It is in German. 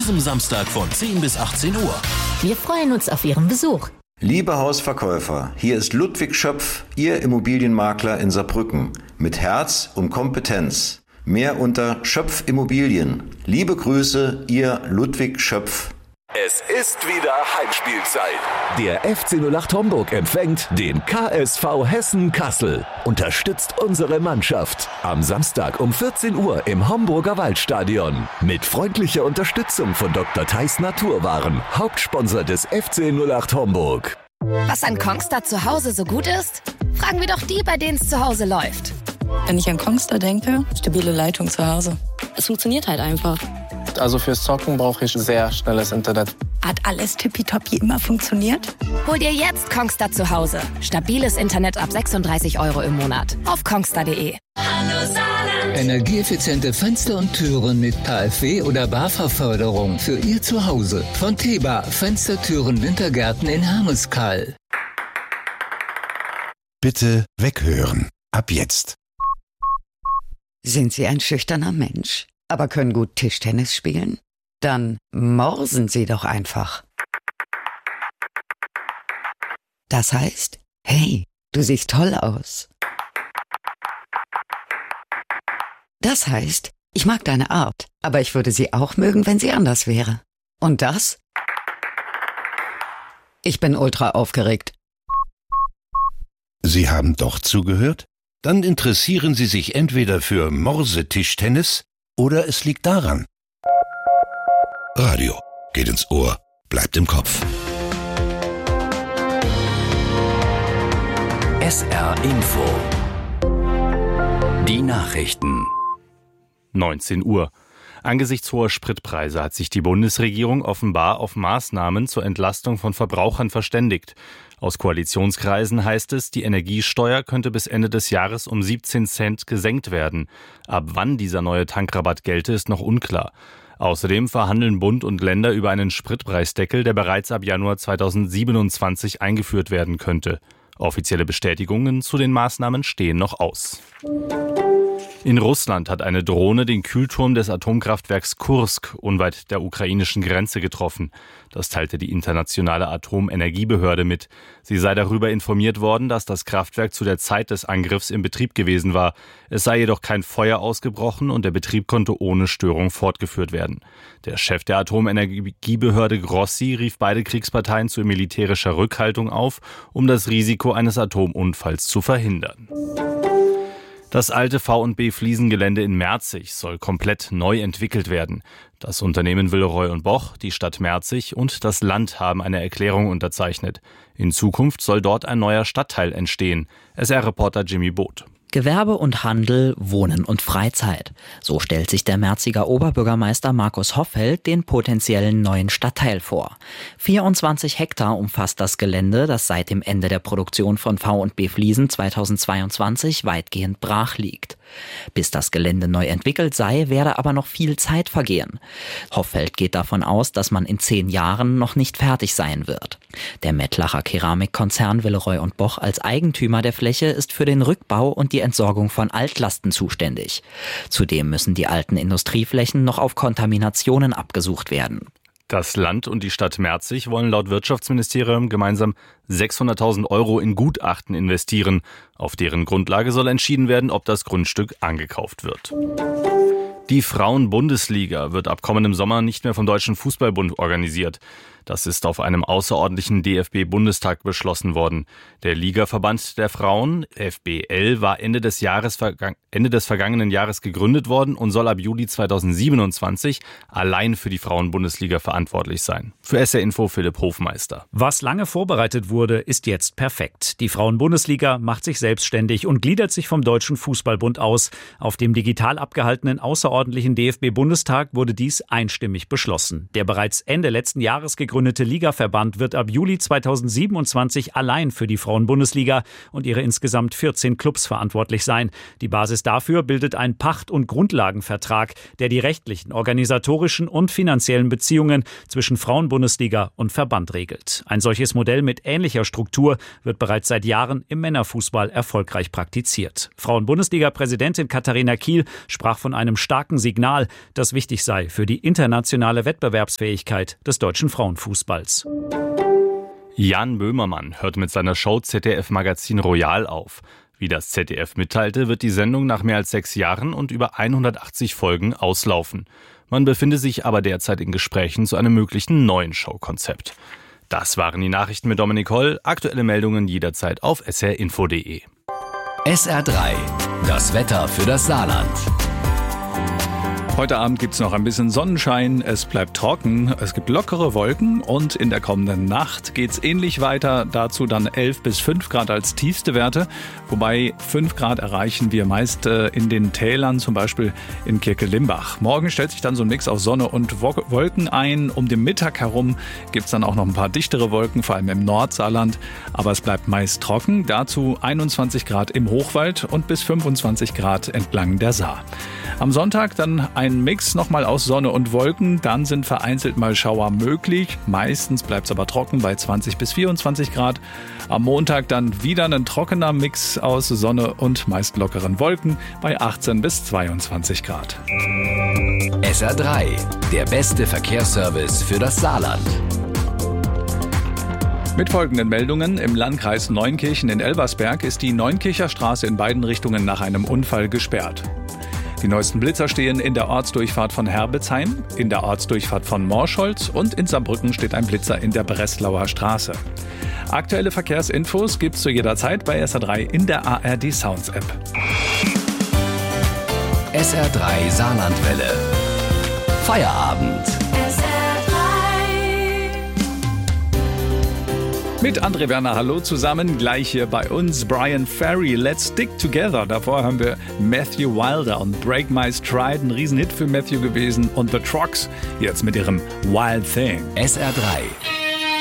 diesem Samstag von 10 bis 18 Uhr. Wir freuen uns auf Ihren Besuch. Liebe Hausverkäufer, hier ist Ludwig Schöpf, Ihr Immobilienmakler in Saarbrücken. Mit Herz und Kompetenz. Mehr unter Schöpf Immobilien. Liebe Grüße, Ihr Ludwig Schöpf. Es ist wieder Heimspielzeit. Der FC 08 Homburg empfängt den KSV Hessen-Kassel. Unterstützt unsere Mannschaft. Am Samstag um 14 Uhr im Homburger Waldstadion. Mit freundlicher Unterstützung von Dr. Theis Naturwaren. Hauptsponsor des FC 08 Homburg. Was an Kongstar zu Hause so gut ist? Fragen wir doch die, bei denen es zu Hause läuft. Wenn ich an Kongstar denke, stabile Leitung zu Hause. Es funktioniert halt einfach. Also fürs Zocken brauche ich sehr schnelles Internet. Hat alles tippitoppi immer funktioniert? Hol dir jetzt Kongstar zu Hause. Stabiles Internet ab 36 € im Monat. Auf kongstar.de. Hallo Saarland. Energieeffiziente Fenster und Türen mit KfW oder BAFA-Förderung für Ihr Zuhause. Von Teba Fenstertüren Wintergärten in Hermeskeil. Bitte weghören. Ab jetzt. Sind Sie ein schüchterner Mensch, aber können gut Tischtennis spielen? Dann morsen Sie doch einfach. Das heißt, hey, du siehst toll aus. Das heißt, ich mag deine Art, aber ich würde sie auch mögen, wenn sie anders wäre. Und das? Ich bin ultra aufgeregt. Sie haben doch zugehört? Dann interessieren Sie sich entweder für Morsetischtennis oder es liegt daran. Radio geht ins Ohr, bleibt im Kopf. SR Info. Die Nachrichten. 19 Uhr. Angesichts hoher Spritpreise hat sich die Bundesregierung offenbar auf Maßnahmen zur Entlastung von Verbrauchern verständigt. Aus Koalitionskreisen heißt es, die Energiesteuer könnte bis Ende des Jahres um 17 Cent gesenkt werden. Ab wann dieser neue Tankrabatt gelte, ist noch unklar. Außerdem verhandeln Bund und Länder über einen Spritpreisdeckel, der bereits ab Januar 2027 eingeführt werden könnte. Offizielle Bestätigungen zu den Maßnahmen stehen noch aus. In Russland hat eine Drohne den Kühlturm des Atomkraftwerks Kursk unweit der ukrainischen Grenze getroffen. Das teilte die internationale Atomenergiebehörde mit. Sie sei darüber informiert worden, dass das Kraftwerk zu der Zeit des Angriffs in Betrieb gewesen war. Es sei jedoch kein Feuer ausgebrochen und der Betrieb konnte ohne Störung fortgeführt werden. Der Chef der Atomenergiebehörde Grossi rief beide Kriegsparteien zu militärischer Rückhaltung auf, um das Risiko eines Atomunfalls zu verhindern. Das alte V&B Fliesengelände in Merzig soll komplett neu entwickelt werden. Das Unternehmen Villeroy & Boch, die Stadt Merzig und das Land haben eine Erklärung unterzeichnet. In Zukunft soll dort ein neuer Stadtteil entstehen. SR-Reporter Jimmy Both. Gewerbe und Handel, Wohnen und Freizeit. So stellt sich der Merziger Oberbürgermeister Markus Hoffeld den potenziellen neuen Stadtteil vor. 24 Hektar umfasst das Gelände, das seit dem Ende der Produktion von V&B Fliesen 2022 weitgehend brach liegt. Bis das Gelände neu entwickelt sei, werde aber noch viel Zeit vergehen. Hoffeld geht davon aus, dass man in 10 Jahren noch nicht fertig sein wird. Der Mettlacher Keramikkonzern Villeroy & Boch als Eigentümer der Fläche ist für den Rückbau und die Entsorgung von Altlasten zuständig. Zudem müssen die alten Industrieflächen noch auf Kontaminationen abgesucht werden. Das Land und die Stadt Merzig wollen laut Wirtschaftsministerium gemeinsam 600.000 € in Gutachten investieren. Auf deren Grundlage soll entschieden werden, ob das Grundstück angekauft wird. Die Frauen-Bundesliga wird ab kommendem Sommer nicht mehr vom Deutschen Fußballbund organisiert. Das ist auf einem außerordentlichen DFB-Bundestag beschlossen worden. Der Ligaverband der Frauen, FBL, war Ende des vergangenen Jahres gegründet worden und soll ab Juli 2027 allein für die Frauen-Bundesliga verantwortlich sein. Für SR Info Philipp Hofmeister. Was lange vorbereitet wurde, ist jetzt perfekt. Die Frauen-Bundesliga macht sich selbstständig und gliedert sich vom Deutschen Fußballbund aus. Auf dem digital abgehaltenen außerordentlichen DFB-Bundestag wurde dies einstimmig beschlossen. Der bereits Ende letzten Jahres gegründete gegründete Ligaverband wird ab Juli 2027 allein für die Frauenbundesliga und ihre insgesamt 14 Clubs verantwortlich sein. Die Basis dafür bildet ein Pacht- und Grundlagenvertrag, der die rechtlichen, organisatorischen und finanziellen Beziehungen zwischen Frauenbundesliga und Verband regelt. Ein solches Modell mit ähnlicher Struktur wird bereits seit Jahren im Männerfußball erfolgreich praktiziert. Frauenbundesliga-Präsidentin Katharina Kiel sprach von einem starken Signal, das wichtig sei für die internationale Wettbewerbsfähigkeit des deutschen Frauenfußballs. Jan Böhmermann hört mit seiner Show ZDF Magazin Royal auf. Wie das ZDF mitteilte, wird die Sendung nach mehr als 6 Jahren und über 180 Folgen auslaufen. Man befinde sich aber derzeit in Gesprächen zu einem möglichen neuen Showkonzept. Das waren die Nachrichten mit Dominik Holl. Aktuelle Meldungen jederzeit auf srinfo.de. SR3, das Wetter für das Saarland. Heute Abend gibt es noch ein bisschen Sonnenschein, es bleibt trocken, es gibt lockere Wolken und in der kommenden Nacht geht es ähnlich weiter, dazu dann 11 bis 5 Grad als tiefste Werte, wobei 5 Grad erreichen wir meist in den Tälern, zum Beispiel in Kirke-Limbach. Morgen stellt sich dann so ein Mix aus Sonne und Wolken ein, um den Mittag herum gibt es dann auch noch ein paar dichtere Wolken, vor allem im Nordsaarland, aber es bleibt meist trocken, dazu 21 Grad im Hochwald und bis 25 Grad entlang der Saar. Am Sonntag dann ein Mix nochmal aus Sonne und Wolken, dann sind vereinzelt mal Schauer möglich. Meistens bleibt es aber trocken bei 20 bis 24 Grad. Am Montag dann wieder ein trockener Mix aus Sonne und meist lockeren Wolken bei 18 bis 22 Grad. SR3, der beste Verkehrsservice für das Saarland. Mit folgenden Meldungen: Im Landkreis Neunkirchen in Elversberg ist die Neunkircher Straße in beiden Richtungen nach einem Unfall gesperrt. Die neuesten Blitzer stehen in der Ortsdurchfahrt von Herbetsheim, in der Ortsdurchfahrt von Morscholz und in Saarbrücken steht ein Blitzer in der Breslauer Straße. Aktuelle Verkehrsinfos gibt's zu jeder Zeit bei SR3 in der ARD Sounds App. SR3 Saarlandwelle. Feierabend. Mit André Werner, hallo zusammen, gleich hier bei uns Brian Ferry, Let's Stick Together. Davor haben wir Matthew Wilder und Break My Stride, ein Riesenhit für Matthew gewesen. Und The Trucks, jetzt mit ihrem Wild Thing. SR3.